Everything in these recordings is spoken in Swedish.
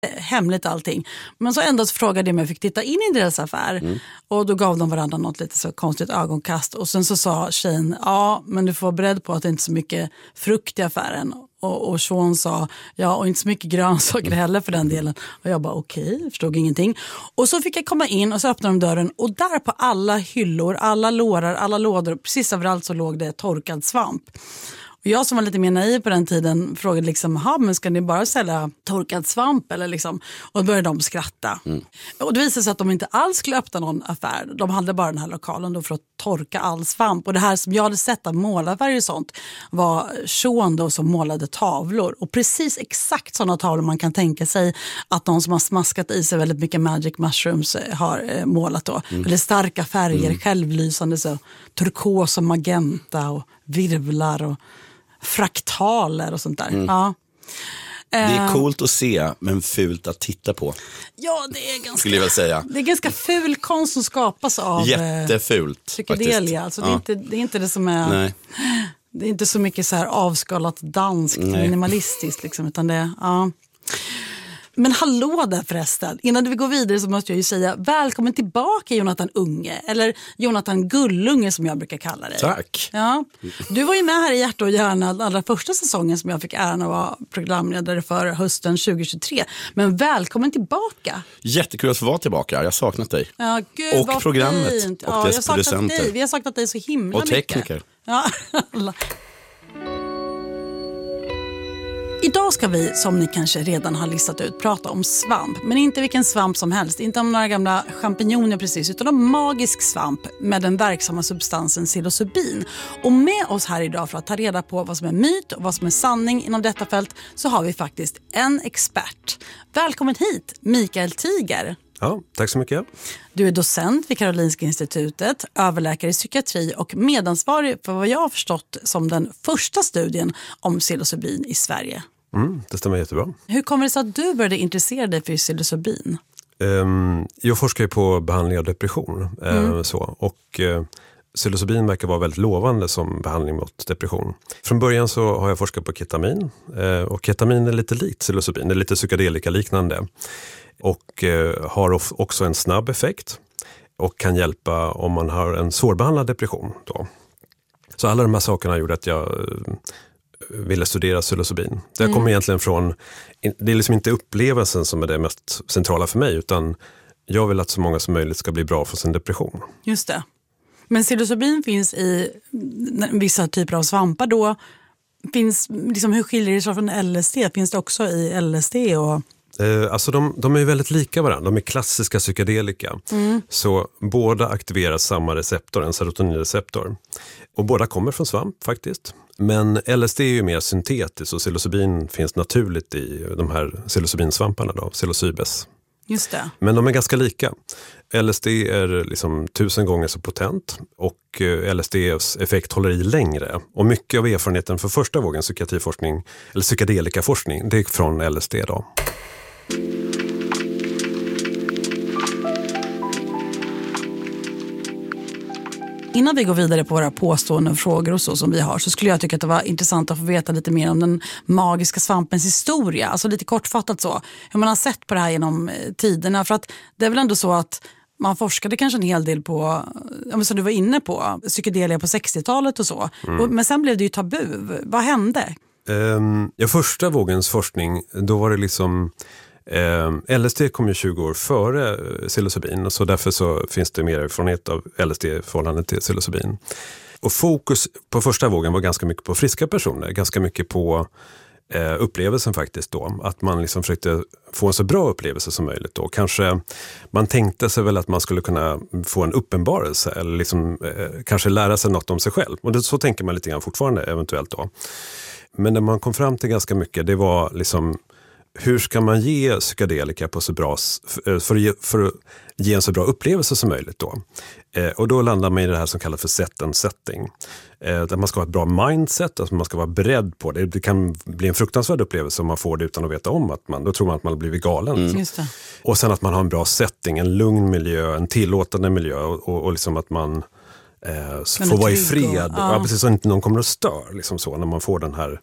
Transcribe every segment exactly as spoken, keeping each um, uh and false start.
hemligt allting. Men så ändå så frågade jag om jag fick titta in i deras affär. Mm. Och då gav de varandra något lite så konstigt ögonkast. Och sen så sa tjejen, ja men du får vara beredd på att det inte är så mycket frukt i affären. Och, och Sean sa, ja och inte så mycket grönsaker heller för den delen. Och jag bara okej, okay, förstod ingenting. Och så fick jag komma in och så öppnade de dörren. Och där på alla hyllor, alla lårar, alla lådor, precis överallt så låg det torkad svamp. Och jag som var lite mer naiv på den tiden frågade liksom, ha men ska ni bara sälja torkad svamp eller liksom? Och då började de skratta. Mm. Och det visade sig att de inte alls skulle öppna någon affär. De hade bara den här lokalen då för att torka all svamp. Och det här som jag hade sett av målarfärger och sånt var Sean då som målade tavlor. Och precis exakt sådana tavlor man kan tänka sig att någon som har smaskat i sig väldigt mycket magic mushrooms har målat då. Mm. Eller starka färger, mm. självlysande så turkos och magenta och virvlar och fraktaler och sånt där. Mm. Ja. Det är coolt att se, men fult att titta på. Ja, det är ganska, skulle jag väl säga. Det är ganska ful konst som skapas av jättefult, psykedelia. Alltså, ja. det, är inte, det är inte det som är... Nej. Det är inte så mycket så här avskalat danskt, Nej. minimalistiskt liksom, utan det ja. Men hallå där förresten, innan vi går vidare så måste jag ju säga välkommen tillbaka Jonathan Unge, eller Jonathan Gullunge som jag brukar kalla dig. Tack. Ja. Du var ju med här i Hjärta och hjärna den allra första säsongen som jag fick äran att vara programledare för hösten tjugohundratjugotre. Men välkommen tillbaka. Jättekul att få vara tillbaka, jag har saknat dig. Ja, gud, och programmet fint. och ja, dess producenter. Dig. Vi har saknat dig så himla och mycket. Och tekniker. Ja. Idag ska vi, som ni kanske redan har listat ut, prata om svamp. Men inte vilken svamp som helst, inte om några gamla champinjoner precis, utan om magisk svamp med den verksamma substansen psilocybin. Och med oss här idag för att ta reda på vad som är myt och vad som är sanning inom detta fält så har vi faktiskt en expert. Välkommen hit, Mikael Tiger. Ja, tack så mycket. Du är docent vid Karolinska institutet, överläkare i psykiatri och medansvarig för vad jag har förstått som den första studien om psilocybin i Sverige. Mm, det stämmer jättebra. Hur kommer det sig att du började intressera dig för psilocybin? Um, jag forskar ju på behandling av depression. Mm. Uh, så, och uh, psilocybin verkar vara väldigt lovande som behandling mot depression. Från början så har jag forskat på ketamin. Uh, och ketamin är lite likt psilocybin, det är lite psykedelika liknande. Och eh, har också en snabb effekt och kan hjälpa om man har en svårbehandlad depression då. Så alla de här sakerna gjorde att jag eh, ville studera psilocybin. Det mm. kommer egentligen från, det är liksom inte upplevelsen som är det mest centrala för mig, utan jag vill att så många som möjligt ska bli bra för sin depression. Just det. Men psilocybin finns i vissa typer av svampar då. Finns, liksom, hur skiljer det sig från L S D? Finns det också i L S D och... Alltså de, de är väldigt lika varandra, de är klassiska psykedelika. Mm. Så båda aktiverar samma receptor, en serotoninreceptor. Och båda kommer från svamp faktiskt. Men L S D är ju mer syntetiskt och psilocybin finns naturligt i de här psilocybinsvamparna då, psilocybes. Just det. Men de är ganska lika. L S D är liksom tusen gånger så potent och L S D:s effekt håller i längre. Och mycket av erfarenheten för första vågen psykiatriforskning, eller psykedelikaforskning, det är från L S D då. Innan vi går vidare på våra påståenden och frågor och så som vi har, så skulle jag tycka att det var intressant att få veta lite mer om den magiska svampens historia. Alltså lite kortfattat så. Hur man har sett på det här genom tiderna. För att det är väl ändå så att man forskade kanske en hel del på, som du var inne på, psykedelia på sextiotalet och så. Mm. Men sen blev det ju tabu. Vad hände? Um, ja, första vågens forskning, då var det liksom... Eh, L S D kom ju tjugo år före psilocybin, och så därför så finns det mer erfarenhet av L S D i förhållande till psilocybin. Och fokus på första vågen var ganska mycket på friska personer, ganska mycket på eh, upplevelsen faktiskt då. Att man liksom försökte få en så bra upplevelse som möjligt då. Kanske man tänkte sig väl att man skulle kunna få en uppenbarelse eller liksom, eh, kanske lära sig något om sig själv. Och det, så tänker man lite grann fortfarande eventuellt då. Men det man kom fram till ganska mycket, det var liksom hur ska man ge psykedelika på så bra, för att ge, för att ge en så bra upplevelse som möjligt då. Eh, och då landar man i det här som kallas för set and setting. Eh, där man ska ha ett bra mindset, alltså man ska vara beredd på det. Det kan bli en fruktansvärd upplevelse om man får det utan att veta om att man, då tror man att man har blivit galen. Mm. Just det. Och sen att man har en bra setting, en lugn miljö, en tillåtande miljö och, och, och liksom att man eh, får vara i fred. Och, ja. Ja, precis, så inte någon kommer att störa liksom så när man får den här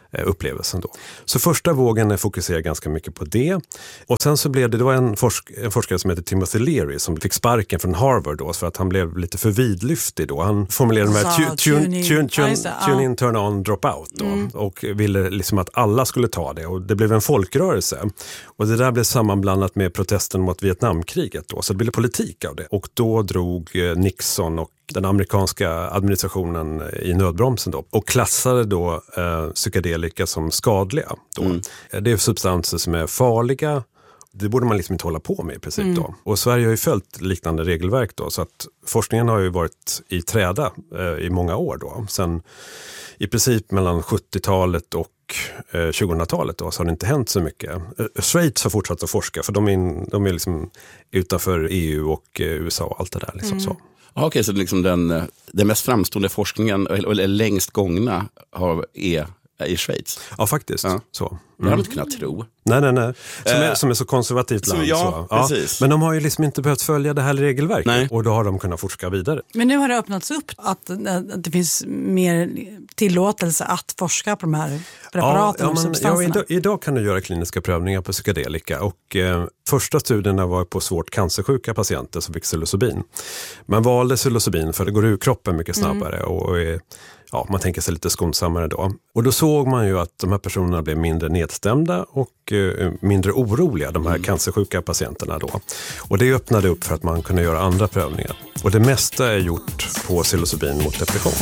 upplevelsen då. Så första vågen fokuserar ganska mycket på det. Och sen så blev det, det var en, forsk, en forskare som heter Timothy Leary som fick sparken från Harvard då för att han blev lite för vidlyftig då. Han formulerade de här tu, tune, tune, tune, tune, tune in, turn on, drop out då. Mm. Och ville liksom att alla skulle ta det. Och det blev en folkrörelse. Och det där blev sammanblandat med protesten mot Vietnamkriget då. Så det blev politik av det. Och då drog Nixon och den amerikanska administrationen i nödbromsen då och klassade då eh, psykedelika som skadliga då. Mm. Det är substanser som är farliga. Det borde man liksom inte hålla på med i princip mm. då. Och Sverige har ju följt liknande regelverk då så att forskningen har ju varit i träda eh, i många år då. Sen i princip mellan sjuttiotalet och eh, tjugohundratalet då så har det inte hänt så mycket. Eh, Schweiz har fortsatt att forska för de är, in, de är liksom utanför E U och eh, U S A och allt det där liksom mm. så. Okej, okay, så liksom den, den mest framstående forskningen, eller, eller längst gångna, har, är i Schweiz? Ja, faktiskt. Ja. Så. Mm. Det har man inte kunnat tro. Nej, nej, nej. Som, är, som är så konservativt land. Så, ja, så. Ja, precis. Men de har ju liksom inte behövt följa det här regelverket. Nej. Och då har de kunnat forska vidare. Men nu har det öppnats upp att, att det finns mer tillåtelse att forska på de här preparaten ja, och ja, men, substanserna. Ja, idag, idag kan du göra kliniska prövningar på psykedelika. Och eh, första studierna var på svårt cancersjuka patienter som fick psilocybin. Man valde psilocybin för det går ur kroppen mycket snabbare mm. och, och är, ja, man tänker sig lite skonsammare då. Och då såg man ju att de här personerna blev mindre nedstämda och eh, mindre oroliga, de här mm. cancersjuka patienterna då. Och det öppnade upp för att man kunde göra andra prövningar. Och det mesta är gjort på psilocybin mot depression.